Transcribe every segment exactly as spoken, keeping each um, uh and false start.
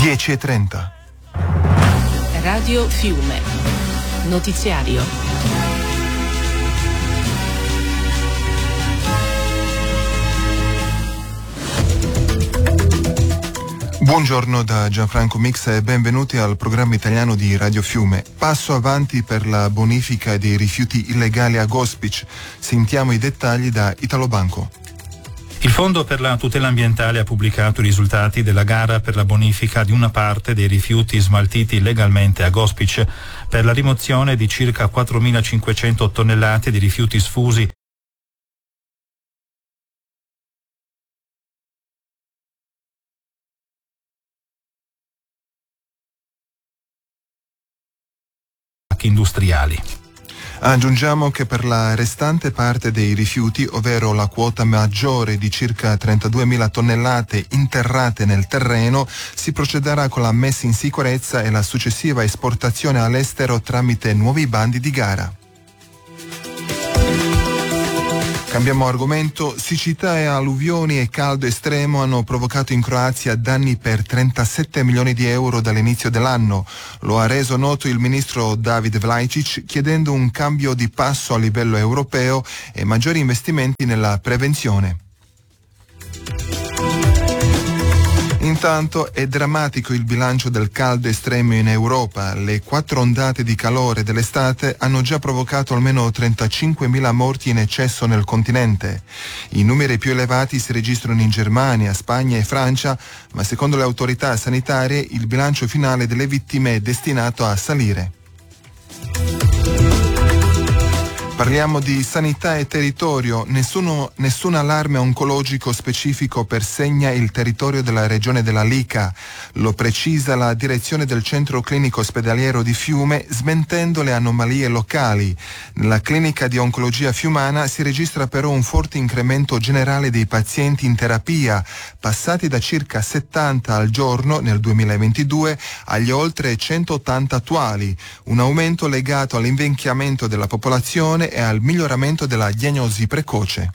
dieci e trenta. Radio Fiume. Notiziario. Buongiorno da Gianfranco Mix e benvenuti al programma italiano di Radio Fiume. Passo avanti per la bonifica dei rifiuti illegali a Gospic. Sentiamo i dettagli da Italo Banco. Il Fondo per la tutela ambientale ha pubblicato i risultati della gara per la bonifica di una parte dei rifiuti smaltiti illegalmente a Gospic per la rimozione di circa quattromilacinquecento tonnellate di rifiuti sfusi industriali. Aggiungiamo che per la restante parte dei rifiuti, ovvero la quota maggiore di circa trentaduemila tonnellate interrate nel terreno, si procederà con la messa in sicurezza e la successiva esportazione all'estero tramite nuovi bandi di gara. Cambiamo argomento. Siccità e alluvioni e caldo estremo hanno provocato in Croazia danni per trentasette milioni di euro dall'inizio dell'anno. Lo ha reso noto il ministro David Vlaičić, chiedendo un cambio di passo a livello europeo e maggiori investimenti nella prevenzione. Intanto è drammatico il bilancio del caldo estremo in Europa. Le quattro ondate di calore dell'estate hanno già provocato almeno trentacinquemila morti in eccesso nel continente. I numeri più elevati si registrano in Germania, Spagna e Francia, ma secondo le autorità sanitarie il bilancio finale delle vittime è destinato a salire. Parliamo di sanità e territorio. Nessuno, nessun allarme oncologico specifico persegna il territorio della regione della Lica. Lo precisa la direzione del centro clinico ospedaliero di Fiume, smentendo le anomalie locali. Nella clinica di oncologia fiumana si registra però un forte incremento generale dei pazienti in terapia, passati da circa settanta al giorno nel duemilaventidue agli oltre centottanta attuali. Un aumento legato all'invecchiamento della popolazione e al miglioramento della diagnosi precoce.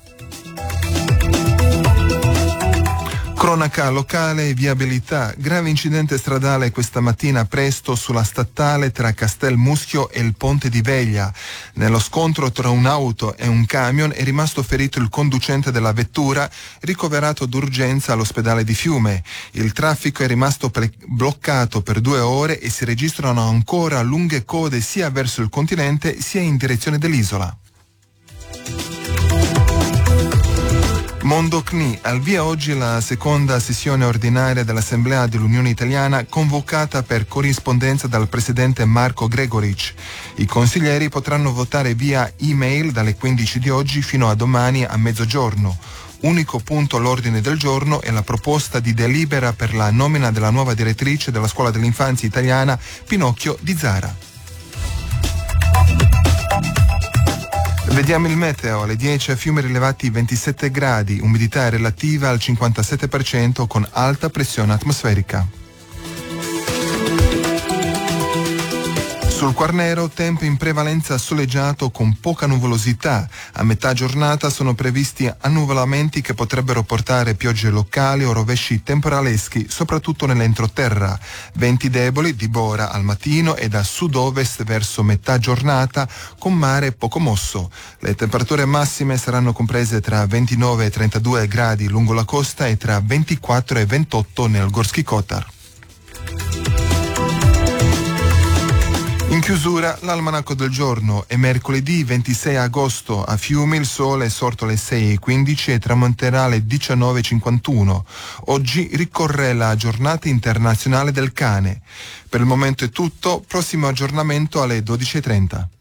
Cronaca locale e viabilità. Grave incidente stradale questa mattina presto sulla statale tra Castelmuschio e il Ponte di Veglia. Nello scontro tra un'auto e un camion è rimasto ferito il conducente della vettura, ricoverato d'urgenza all'ospedale di Fiume. Il traffico è rimasto pre- bloccato per due ore e si registrano ancora lunghe code sia verso il continente sia in direzione dell'isola. Mondo C N I, al via oggi la seconda sessione ordinaria dell'Assemblea dell'Unione Italiana, convocata per corrispondenza dal presidente Marko Gregoric. I consiglieri potranno votare via email dalle quindici di oggi fino a domani a mezzogiorno. Unico punto all'ordine del giorno è la proposta di delibera per la nomina della nuova direttrice della Scuola dell'Infanzia Italiana Pinocchio di Zara. Vediamo il meteo. Alle dieci a Fiume rilevati ventisette gradi, umidità relativa al cinquantasette per cento con alta pressione atmosferica. Sul Quarnero tempo in prevalenza soleggiato con poca nuvolosità. A metà giornata sono previsti annuvolamenti che potrebbero portare piogge locali o rovesci temporaleschi, soprattutto nell'entroterra. Venti deboli di Bora al mattino e da sud-ovest verso metà giornata con mare poco mosso. Le temperature massime saranno comprese tra ventinove e trentadue gradi lungo la costa e tra ventiquattro e ventotto nel Gorski Kotar. In chiusura, l'almanacco del giorno. È mercoledì ventisei agosto. A Fiume il sole è sorto alle sei e quindici e tramonterà alle diciannove e cinquantuno. Oggi ricorre la giornata internazionale del cane. Per il momento è tutto, prossimo aggiornamento alle dodici e trenta.